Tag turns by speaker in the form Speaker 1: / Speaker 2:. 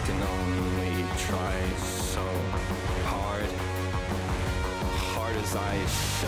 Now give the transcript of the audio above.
Speaker 1: can only try so hard as I should.